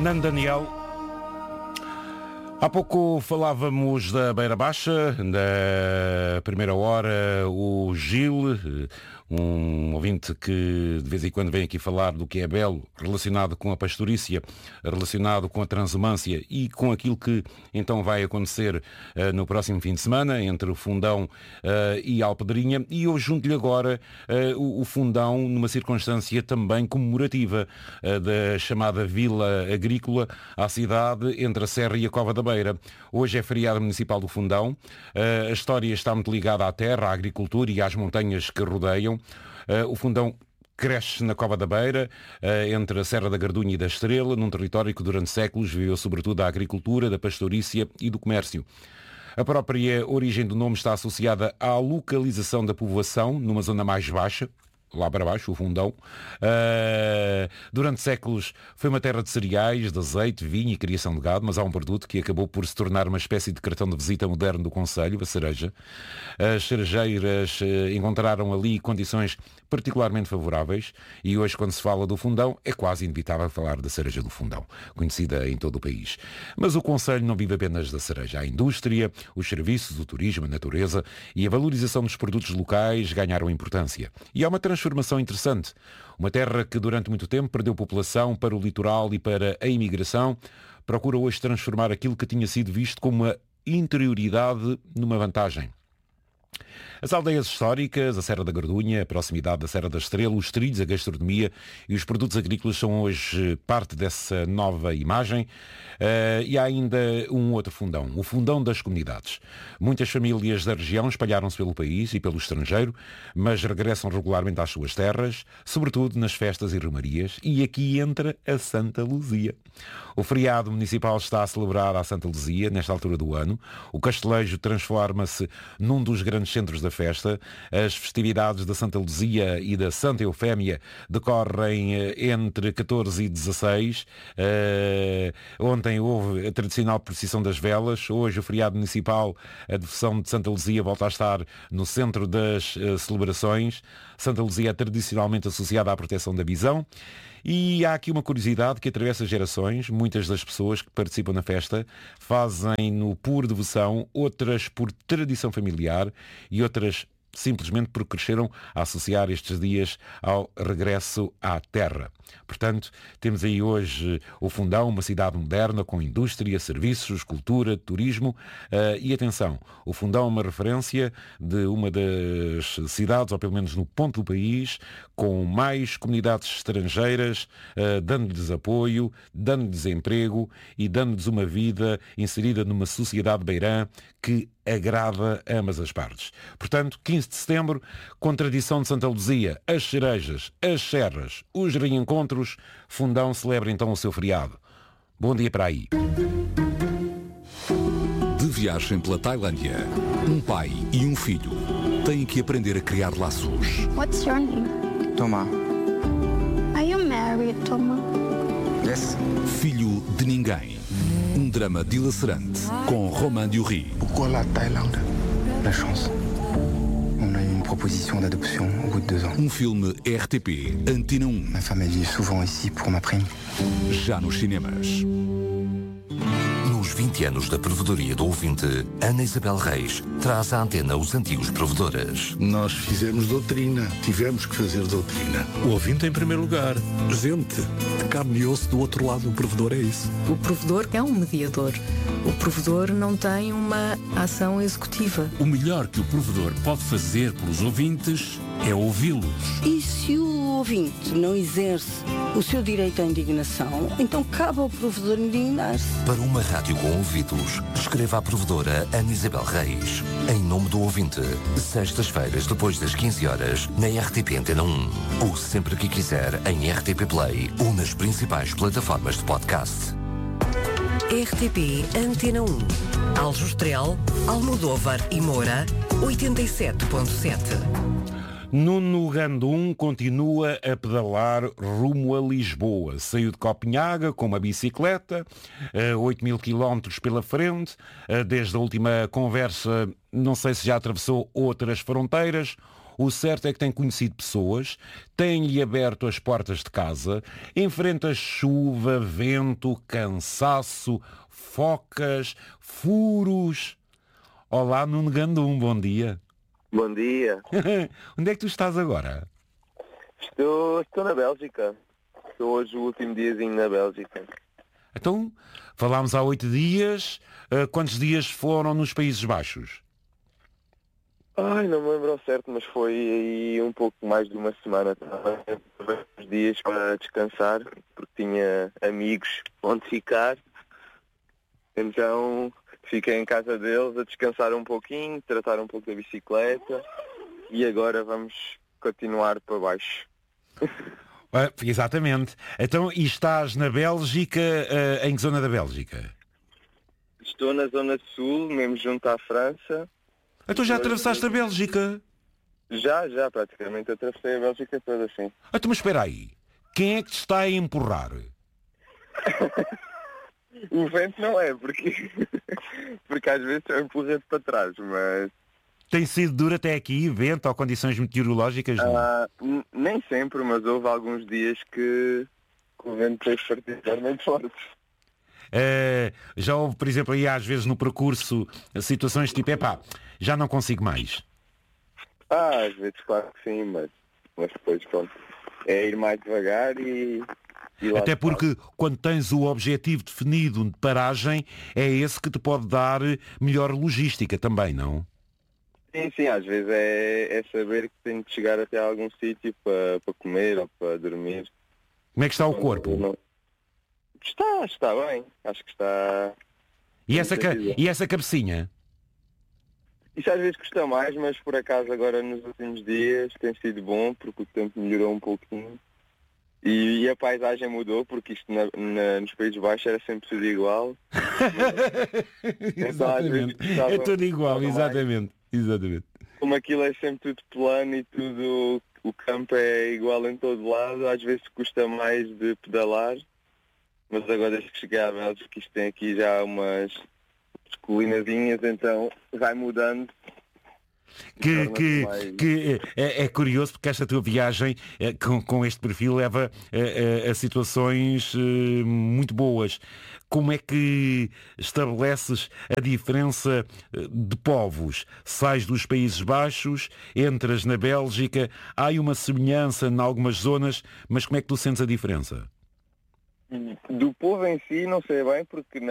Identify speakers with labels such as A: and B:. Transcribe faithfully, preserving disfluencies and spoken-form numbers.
A: Fernando Daniel. Há pouco falávamos da Beira Baixa, na primeira hora o Gil, um ouvinte que de vez em quando vem aqui falar do que é belo, relacionado com a pastorícia, relacionado com a transumância e com aquilo que então vai acontecer uh, no próximo fim de semana, entre o Fundão uh, e Alpedrinha. E eu junto-lhe agora uh, o, o Fundão numa circunstância também comemorativa uh, da chamada Vila Agrícola à cidade entre a Serra e a Cova da Beira. Hoje é feriado municipal do Fundão. Uh, a história está muito ligada à terra, à agricultura e às montanhas que rodeiam. Uh, o Fundão cresce na Cova da Beira, uh, entre a Serra da Gardunha e da Estrela, num território que durante séculos viveu sobretudo da agricultura, da pastorícia e do comércio. A própria origem do nome está associada à localização da povoação, numa zona mais baixa, lá para baixo, o Fundão. Uh, durante séculos foi uma terra de cereais, de azeite, vinho e criação de gado, mas há um produto que acabou por se tornar uma espécie de cartão de visita moderno do concelho, a cereja. As cerejeiras uh, encontraram ali condições particularmente favoráveis e hoje, quando se fala do Fundão, é quase inevitável falar da cereja do Fundão, conhecida em todo o país. Mas o concelho não vive apenas da cereja. A indústria, os serviços, o turismo, a natureza e a valorização dos produtos locais ganharam importância. E há uma transformação interessante. Uma terra que durante muito tempo perdeu população para o litoral e para a imigração, procura hoje transformar aquilo que tinha sido visto como uma interioridade numa vantagem. As aldeias históricas, a Serra da Gardunha, a proximidade da Serra da Estrela, os trilhos, a gastronomia e os produtos agrícolas são hoje parte dessa nova imagem. Uh, e há ainda um outro fundão, o Fundão das Comunidades. Muitas famílias da região espalharam-se pelo país e pelo estrangeiro, mas regressam regularmente às suas terras, sobretudo nas festas e romarias, e aqui entra a Santa Luzia. O feriado municipal está a celebrar a Santa Luzia nesta altura do ano. O Castelejo transforma-se num dos grandes centros da festa. As festividades da Santa Luzia e da Santa Eufémia decorrem entre catorze e dezasseis. Uh, ontem houve a tradicional procissão das velas. Hoje o feriado municipal, a devoção de Santa Luzia volta a estar no centro das uh, celebrações. Santa Luzia é tradicionalmente associada à proteção da visão. E há aqui uma curiosidade que atravessa gerações. Muitas das pessoas que participam na festa fazem-no por devoção, outras por tradição familiar e outras simplesmente porque cresceram a associar estes dias ao regresso à terra. Portanto, temos aí hoje o Fundão, uma cidade moderna com indústria, serviços, cultura, turismo uh, e atenção, o Fundão é uma referência de uma das cidades, ou pelo menos no ponto do país, com mais comunidades estrangeiras, uh, dando-lhes apoio, dando-lhes emprego e dando-lhes uma vida inserida numa sociedade beirã que agrada ambas as partes. Portanto, quinze de setembro, com tradição de Santa Luzia, as cerejas, as serras, os reencontros, Fundão celebra então o seu feriado. Bom dia para aí.
B: De viagem pela Tailândia, um pai e um filho têm que aprender a criar laços.
C: What's your name?
D: Thomas.
C: Are you married, Thomas?
D: Yes.
B: Filho de ninguém. Um drama dilacerante com Romain Duris.
D: Pourquoi la Thaïlande? La chance. On a eu une proposition d'adoption au bout de deux ans.
B: Um filme R T P Antena um.
D: Ma femme elle vit souvent ici pour ma prime.
B: Já nos cinemas.
E: Nos vinte anos da provedoria do ouvinte, Ana Isabel Reis traz à antena os antigos provedoras.
F: Nós fizemos doutrina, tivemos que fazer doutrina.
G: O ouvinte em primeiro lugar. Gente de carne e osso do outro lado do provedor, é isso.
H: O provedor é um mediador. O provedor não tem uma ação executiva.
I: O melhor que o provedor pode fazer pelos ouvintes é ouvi-los.
J: E se o ouvinte não exerce o seu direito à indignação, então cabe ao provedor indignar-se.
E: Para uma rádio com ouvidos, escreva à provedora Ana Isabel Reis. Em nome do ouvinte, sextas-feiras depois das quinze horas, na R T P Antena um. Ou sempre que quiser, em R T P Play ou nas principais plataformas de podcast.
K: R T P Antena um. Aljustrel, Almodóvar e Moura, oitenta e sete ponto sete.
A: Nuno Gandum continua a pedalar rumo a Lisboa. Saiu de Copenhaga com uma bicicleta, oito mil quilómetros pela frente. Desde a última conversa, não sei se já atravessou outras fronteiras O certo é que tem conhecido pessoas, tem-lhe aberto as portas de casa, enfrenta chuva, vento, cansaço, focas, furos. Olá, Nuno Gandum, bom dia.
L: Bom dia.
A: Onde é que tu estás agora?
L: Estou, estou na Bélgica. Estou hoje o último diazinho na Bélgica.
A: Então, falámos há oito dias. Uh, quantos dias foram nos Países Baixos?
L: Ai, não me lembro ao certo, mas foi aí um pouco mais de uma semana. Uns dias para descansar, porque tinha amigos onde ficar. Então, fiquei em casa deles a descansar um pouquinho, tratar um pouco da bicicleta e agora vamos continuar para baixo.
A: Uh, exatamente. Então, e estás na Bélgica, uh, em que zona da Bélgica?
L: Estou na zona sul, mesmo junto à França.
A: Então já atravessaste a Bélgica?
L: Já, já, praticamente atravessei a Bélgica toda assim.
A: Então, mas espera aí. Quem é que te está a empurrar?
L: O vento não é, porque, porque às vezes eu empurro-te para trás, mas...
A: Tem sido duro até aqui, vento ou condições meteorológicas?
L: Ah, n- nem sempre, mas houve alguns dias que, que o vento fez particularmente forte.
A: Uh, já houve, por exemplo, aí às vezes no percurso situações tipo, epá, já não consigo mais.
L: Ah, às vezes claro que sim, mas, mas depois pronto, é ir mais devagar e... e lá
A: Até porque
L: está.
A: quando tens o objetivo definido de paragem, é esse que te pode dar melhor logística também, não?
L: Sim, sim, às vezes é, é saber que tenho de chegar até algum sítio para, para comer ou para dormir.
A: Como é que está o corpo?
L: Não... Está, está bem, acho que está...
A: E essa, ca... e essa cabecinha?
L: Isso às vezes custa mais, mas por acaso agora nos últimos dias tem sido bom, porque o tempo melhorou um pouquinho. E, e a paisagem mudou, porque isto na, na, nos Países Baixos era sempre tudo igual.
A: Exatamente. Então, é tudo igual, exatamente. exatamente.
L: Como aquilo é sempre tudo plano e tudo, o campo é igual em todo lado, às vezes custa mais de pedalar. Mas agora desde que cheguei à Bélgica, isto tem aqui já umas colinazinhas, então vai mudando.
A: Que, que, mais... que é, é curioso porque esta tua viagem é, com, com este perfil leva a, a, a situações uh, muito boas. Como é que estabeleces a diferença de povos? Sais dos Países Baixos, entras na Bélgica, há aí uma semelhança em algumas zonas, mas como é que tu sentes a diferença?
L: Do povo em si não sei bem, porque